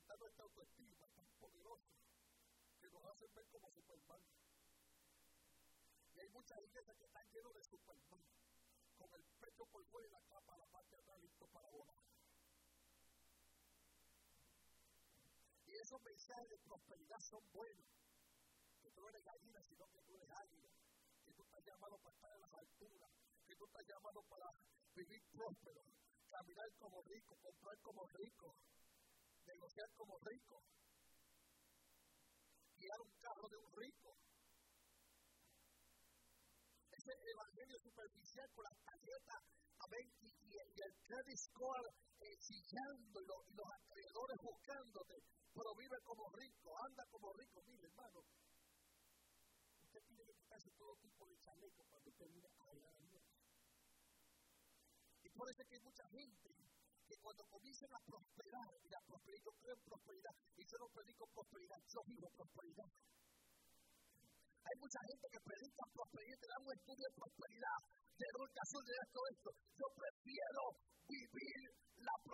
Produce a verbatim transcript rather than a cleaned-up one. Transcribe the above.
está nuestra autoestima tan poderosa que nos hacen ver como Superman. Y hay muchas iglesias que están llenas de Superman, con el pecho por fuera y la capa a la parte de atrás, listo para volar. Y esos mensajes de prosperidad son buenos, que tú no eres gallina, sino que tú eres águila, que tú estás llamado para estar en las alturas, que tú estás llamado para vivir próspero, caminar como rico, comprar como rico, negociar como rico, guiar un carro de un rico. Ese evangelio superficial con las tarjetas, amén, y, y, y el credit score eh, chillando y, lo, y los acreedores buscándote, pero vive como rico, anda como rico. Mire, hermano, usted tiene que quitarse todo tipo de chaleco cuando usted viene a orar a Dios. Y por eso es que hay mucha gente que cuando comiencen a prosperar, y la prosperidad, yo creo en prosperidad, y yo no predico prosperidad, yo vivo prosperidad. Hay mucha gente que predica prosperidad y te da un estudio de prosperidad, de norte a sur, de esto, esto. Yo prefiero vivir la prosperidad